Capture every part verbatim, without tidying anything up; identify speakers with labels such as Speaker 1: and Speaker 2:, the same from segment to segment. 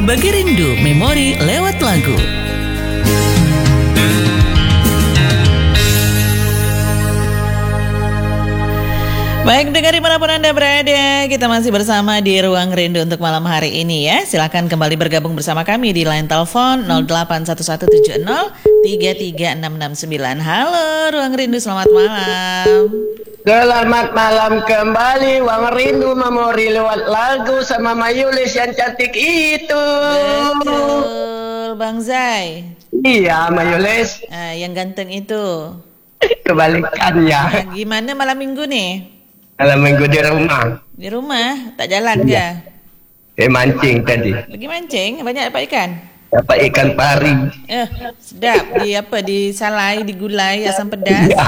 Speaker 1: berbagi rindu, memori lewat lagu. Baik, dengar dimanapun Anda berada, kita masih bersama di Ruang Rindu untuk malam hari ini ya. Silakan kembali bergabung bersama kami di line telepon nol delapan satu satu tujuh nol tiga tiga enam enam sembilan. Halo Ruang Rindu, selamat malam.
Speaker 2: Selamat malam kembali, Ruang Rindu memori lewat lagu sama Mayulis yang cantik itu.
Speaker 1: Betul, Bang Zai.
Speaker 2: Iya, Mayulis.
Speaker 1: Ah, yang ganteng itu.
Speaker 2: Kebalikannya.
Speaker 1: Nah, gimana malam minggu nih?
Speaker 2: Malam minggu di rumah.
Speaker 1: Di rumah, tak jalan
Speaker 2: iya.
Speaker 1: ke?
Speaker 2: Eh mancing tadi.
Speaker 1: Lagi mancing, banyak dapat ikan?
Speaker 2: Dapat ikan pari.
Speaker 1: Eh, sedap. Di apa? Di salai, di gulai, asam pedas.
Speaker 2: Iya.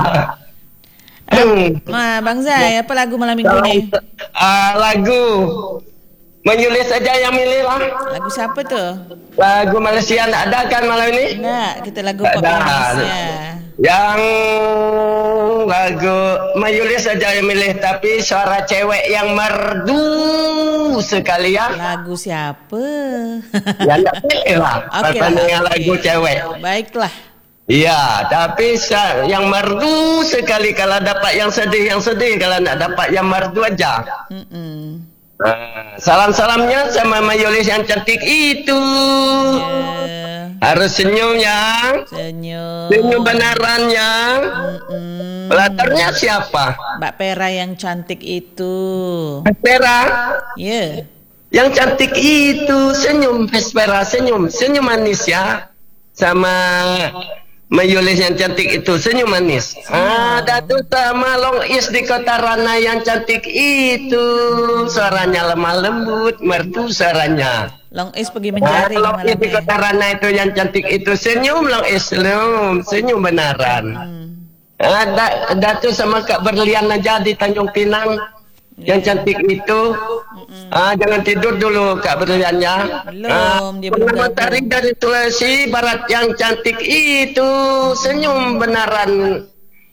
Speaker 1: Um, nah, Bang Zai, apa lagu malam minggu nih?
Speaker 2: Uh, lagu Mayulis saja yang milih lah.
Speaker 1: Lagu siapa tuh?
Speaker 2: Lagu Malaysia tak ada kan malam ini?
Speaker 1: Enggak, kita lagu pop Indonesia.
Speaker 2: Yang lagu Mayulis saja yang milih, tapi suara cewek yang merdu sekali ya.
Speaker 1: Lagu siapa?
Speaker 2: Ya tak pilih lah.
Speaker 1: Oke
Speaker 2: okay,
Speaker 1: lah.
Speaker 2: Lagu
Speaker 1: okay.
Speaker 2: cewek.
Speaker 1: Baiklah.
Speaker 2: Iya, tapi yang merdu sekali. Kalau dapat yang sedih, yang sedih. Kalau nak dapat yang merdu aja. Mm-mm. Nah, salam-salamnya sama Mayulis yang cantik itu. Yeah. Harus senyum ya.
Speaker 1: Senyum.
Speaker 2: Senyum benarannya. Pelatarnya siapa?
Speaker 1: Mbak Pera yang cantik itu.
Speaker 2: Mbak Pera?
Speaker 1: Iya. Yeah.
Speaker 2: Yang cantik itu senyum, Vespera senyum, senyum manis ya. Sama Mayulis yang cantik itu senyum manis. Oh. Ah, Datu sama Long Is di Kota Rana yang cantik itu suaranya lemah lembut, merdu suaranya.
Speaker 1: Long Is pergi mencari.
Speaker 2: Ah, Long Is di Kota Rana itu yang cantik itu senyum, Long Is senyum, senyum benaran. Hmm. Ah, da, Datu sama Kak Berlian aja di Tanjung Pinang yeah. yang cantik itu. Mm-mm. Ah, jangan tidur dulu Kak Berliannya.
Speaker 1: Belum,
Speaker 2: ah,
Speaker 1: dia belum
Speaker 2: matahari dari Sulawesi Barat yang cantik itu senyum benaran.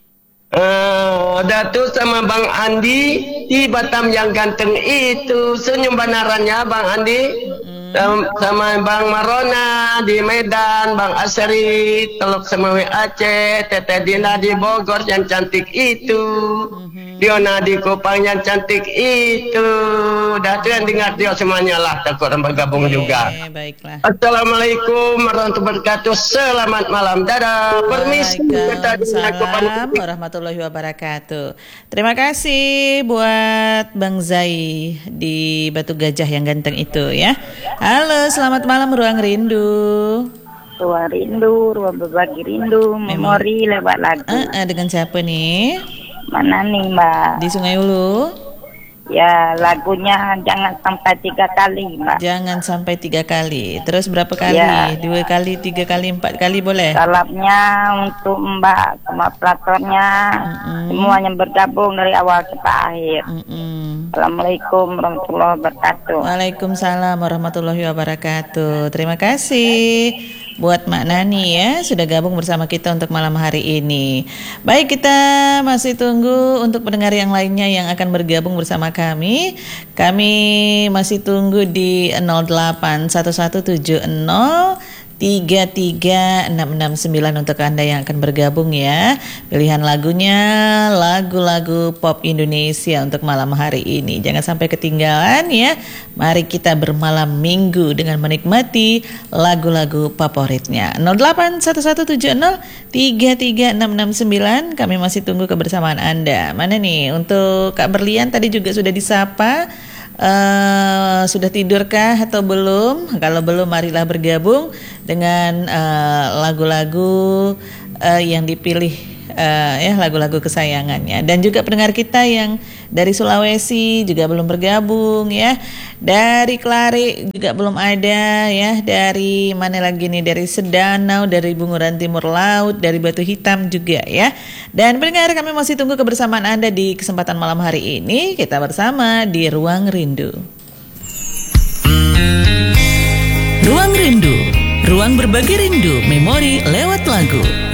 Speaker 2: Ah, Datu sama Bang Andi di Batam yang ganteng itu senyum benarannya Bang Andi. Mm-mm. Sama Bang Marona di Medan, Bang Asri, Teluk Semewi Aceh, Teteh Dina di Bogor yang cantik itu. Mm-hmm. Diona di Kupang yang cantik itu. Dah tu yang dengar dia semuanya lah. Takut orang bergabung okay, juga.
Speaker 1: Baiklah.
Speaker 2: Assalamualaikum warahmatullahi wabarakatuh. Selamat malam. Dadah. Permisi.
Speaker 1: Waalaikumsalam warahmatullahi wabarakatuh. Terima kasih buat Bang Zai di Batu Gajah yang ganteng itu ya. Halo, selamat malam Ruang Rindu.
Speaker 3: Ruang Rindu, ruang berbagi rindu, memori lewat lagu.
Speaker 1: Uh, uh, dengan siapa nih?
Speaker 3: Mana nih Mbak?
Speaker 1: Di Sungai Ulu?
Speaker 3: Ya, lagunya jangan sampai tiga kali Mbak.
Speaker 1: Jangan sampai tiga kali. Terus berapa kali? Ya. Dua kali, tiga kali, empat kali boleh?
Speaker 3: Salamnya untuk Mbak sama pelatornya, mm-mm. semuanya bergabung dari awal sampai akhir. Mm-mm. Assalamualaikum warahmatullahi wabarakatuh.
Speaker 1: Waalaikumsalam warahmatullahi wabarakatuh. Terima kasih buat Mak Nani ya sudah gabung bersama kita untuk malam hari ini. Baik, kita masih tunggu untuk pendengar yang lainnya yang akan bergabung bersama kami. Kami masih tunggu di nol delapan satu satu tujuh nol tiga tiga enam enam sembilan untuk Anda yang akan bergabung ya. Pilihan lagunya lagu-lagu pop Indonesia untuk malam hari ini. Jangan sampai ketinggalan ya. Mari kita bermalam minggu dengan menikmati lagu-lagu favoritnya. nol delapan satu satu tujuh nol tiga tiga enam enam sembilan. Kami masih tunggu kebersamaan Anda. Mana nih untuk Kak Berlian tadi juga sudah disapa. Uh, sudah tidurkah atau belum? Kalau belum, marilah bergabung dengan uh, lagu-lagu uh, yang dipilih uh, ya lagu-lagu kesayangannya. Dan juga pendengar kita yang dari Sulawesi juga belum bergabung ya. Dari Klari juga belum ada ya. Dari mana lagi nih? Dari Sedanau, dari Bunguran Timur Laut, dari Batu Hitam juga ya. Dan pendengar, kami masih tunggu kebersamaan Anda di kesempatan malam hari ini. Kita bersama di Ruang Rindu. Ruang Rindu, ruang berbagi rindu, memori lewat lagu.